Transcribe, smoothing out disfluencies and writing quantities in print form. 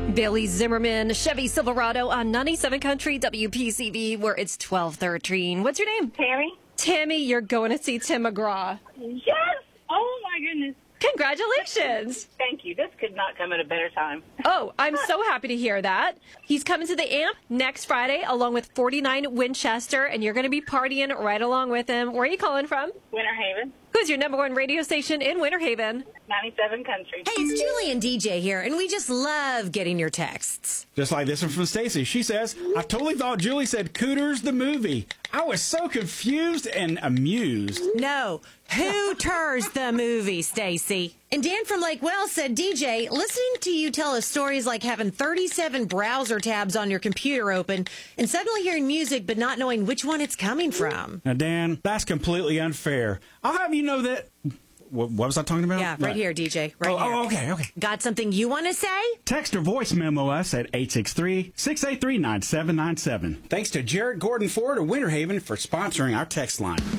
Billy Zimmerman, Chevy Silverado on 97 Country WPCB, where it's 12:13. What's your name? Tammy? Tammy, you're going to see Tim McGraw. Yes! Oh, my goodness. Congratulations. Thank you. This could not come at a better time. Oh, I'm so happy to hear that. He's coming to the AMP next Friday along with 49 Winchester, and you're going to be partying right along with him. Where are you calling from? Winter Haven, Who's your number one radio station in Winter Haven? 97 Country. Hey, it's Julie and DJ here, and we just love getting your texts. Just like this one from Stacy. She says, I totally thought Julie said Cooters the movie. I was so confused and amused. No, Hooters the movie, Stacy. And Dan from Lake Wells said, DJ, listening to you tell us stories like having 37 browser tabs on your computer open and suddenly hearing music but not knowing which one it's coming from. Now, Dan, that's completely unfair. I'll have you know that... What was I talking about? Yeah, right here, DJ. Right here. Oh, okay. Got something you want to say? Text or voice memo us at 863-683-9797. Thanks to Jared Gordon Ford of Winter Haven for sponsoring our text line.